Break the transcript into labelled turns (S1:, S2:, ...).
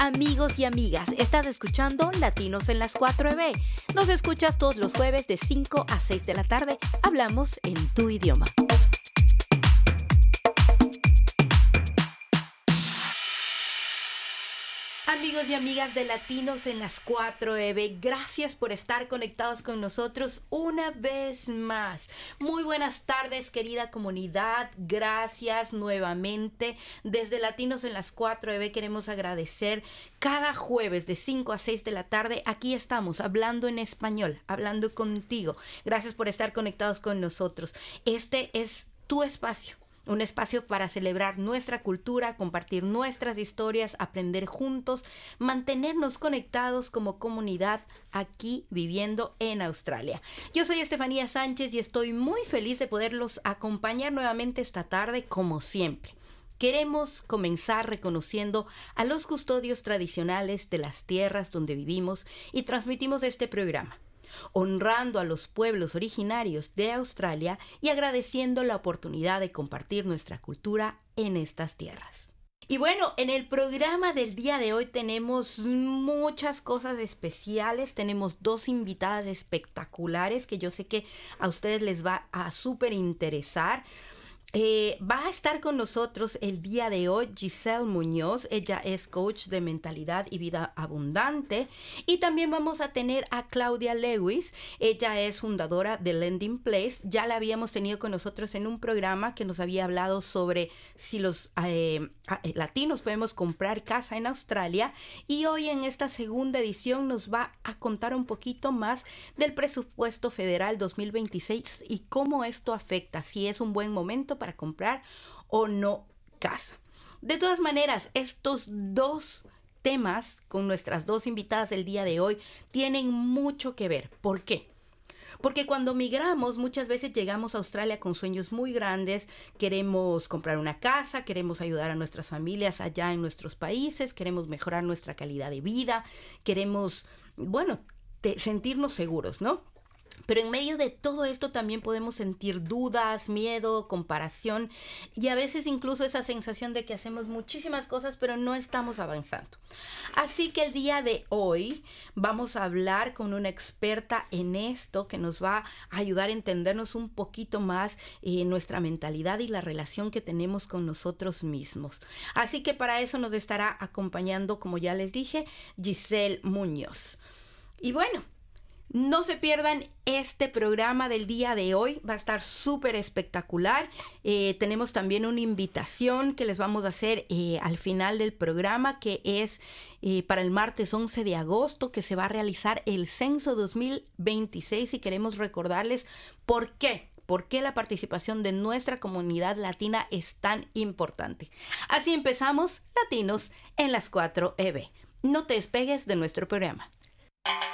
S1: Amigos y amigas, estás escuchando Latinos en las 4EB. Nos escuchas todos los jueves de 5 a 6 de la tarde. Hablamos en tu idioma. Amigos y amigas de Latinos en las 4EB, gracias por estar conectados con nosotros una vez más. Muy buenas tardes, querida comunidad. Gracias nuevamente. Desde Latinos en las 4EB queremos agradecer cada jueves de 5 a 6 de la tarde. Aquí estamos hablando en español, hablando contigo. Gracias por estar conectados con nosotros. Este es tu espacio. Un espacio para celebrar nuestra cultura, compartir nuestras historias, aprender juntos, mantenernos conectados como comunidad aquí viviendo en Australia. Yo soy Estefanía Sánchez y estoy muy feliz de poderlos acompañar nuevamente esta tarde como siempre. Queremos comenzar reconociendo a los custodios tradicionales de las tierras donde vivimos y transmitimos este programa, honrando a los pueblos originarios de Australia y agradeciendo la oportunidad de compartir nuestra cultura en estas tierras. Y bueno, en el programa del día de hoy tenemos muchas cosas especiales. Tenemos dos invitadas espectaculares que yo sé que a ustedes les va a súper interesar. Va a estar con nosotros el día de hoy Giselle Muñoz. Ella es coach de mentalidad y vida abundante. Y también vamos a tener a Claudia Lewis. Ella es fundadora de Lending Place. Ya la habíamos tenido con nosotros en un programa que nos había hablado sobre si los latinos podemos comprar casa en Australia. Y hoy en esta segunda edición nos va a contar un poquito más del presupuesto federal 2026 y cómo esto afecta, si es un buen momento para comprar o no casa. De todas maneras, estos dos temas con nuestras dos invitadas del día de hoy tienen mucho que ver. ¿Por qué? Porque cuando migramos, muchas veces llegamos a Australia con sueños muy grandes, queremos comprar una casa, queremos ayudar a nuestras familias allá en nuestros países, queremos mejorar nuestra calidad de vida, queremos, sentirnos seguros, ¿no? Pero en medio de todo esto también podemos sentir dudas, miedo, comparación y a veces incluso esa sensación de que hacemos muchísimas cosas pero no estamos avanzando. Así que el día de hoy vamos a hablar con una experta en esto que nos va a ayudar a entendernos un poquito más nuestra mentalidad y la relación que tenemos con nosotros mismos. Así que para eso nos estará acompañando, como ya les dije, Giselle Muñoz. Y bueno, no se pierdan este programa del día de hoy, va a estar súper espectacular. Tenemos también una invitación que les vamos a hacer al final del programa, que es para el martes 11 de agosto, que se va a realizar el censo 2026 y queremos recordarles por qué la participación de nuestra comunidad latina es tan importante. Así empezamos Latinos en las 4EB. No te despegues de nuestro programa.